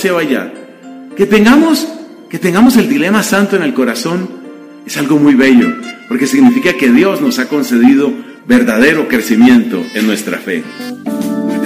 se vaya. Que tengamos el dilema santo en el corazón es algo muy bello, porque significa que Dios nos ha concedido verdadero crecimiento en nuestra fe.